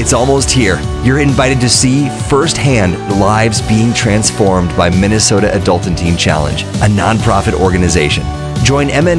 It's almost here. You're invited to see firsthand the lives being transformed by Minnesota Adult and Teen Challenge, a nonprofit organization. Join MN